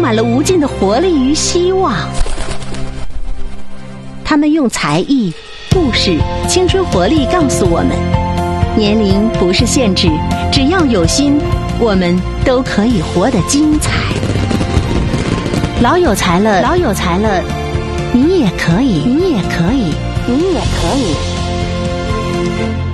满了无尽的活力与希望。他们用才艺、故事、青春活力告诉我们，年龄不是限制，只要有心，我们都可以活得精彩。老有才了，老有才了，你也可以，你也可以，你也可以。